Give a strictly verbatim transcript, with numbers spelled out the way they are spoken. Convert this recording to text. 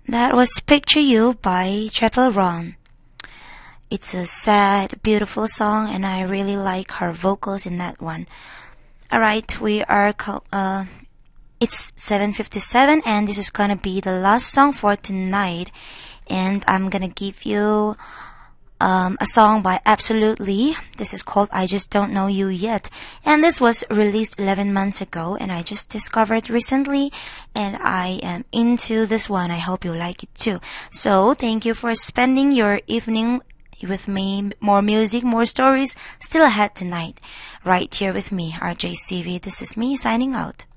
That was Picture You by Chetel Ron. It's a sad, beautiful song, and I really like her vocals in that one. Alright, we are, uh, it's seven fifty-seven, and this is gonna be the last song for tonight. And I'm gonna give you Um, a song by Absolutely. This is called I Just Don't Know You Yet, and this was released eleven months ago, and I just discovered recently, and I am into this one. I hope you like it too. So thank you for spending your evening with me. More music, more stories still ahead tonight, right here with me, R J C V. This is me signing out.